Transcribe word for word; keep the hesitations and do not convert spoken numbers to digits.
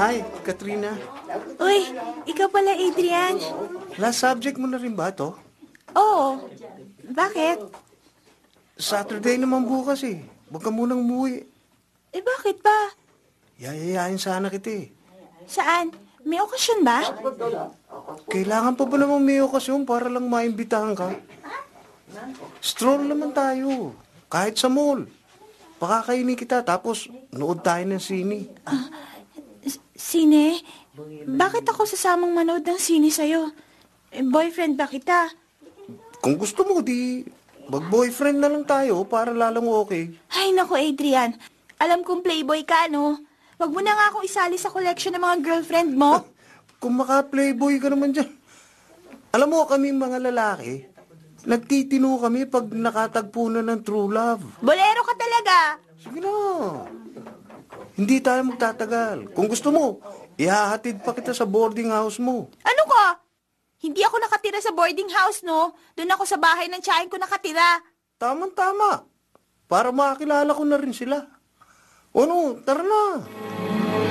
Hi, Katrina. Uy, ikaw pala, Adrian. Last subject mo na rin ba to? Oo. Bakit? Saturday naman bukas eh. Huwag ka munang umuwi. Eh, bakit ba? Yayayain sana kita eh. Saan? May okasyon ba? Kailangan pa ba namang may okasyon para lang maimbitahan ka? Stroll naman tayo. Kahit sa mall. Pakakainin kita tapos nood tayo ng sine. S- Sine? Bakit ako sasamang manood ng sine sa'yo? Eh, boyfriend ba kita? Kung gusto mo, di mag-boyfriend na lang tayo para lalong okay. Ay, naku, Adrian. Alam kong playboy ka, no? Wag mo na nga akong isali sa collection ng mga girlfriend mo. Kung maka-playboy ka naman dyan. Alam mo, kami mga lalaki, nagtitino kami pag nakatagpo na ng true love. Bolero ka talaga. Sige na. Hindi tayo magtatagal. Kung gusto mo, ihahatid pa kita sa boarding house mo. Ano ka? Hindi ako nakatira sa boarding house, no? Doon ako sa bahay ng tiyahin ko nakatira. Tamang-tama. Para makakilala ko na rin sila. O no, tara na.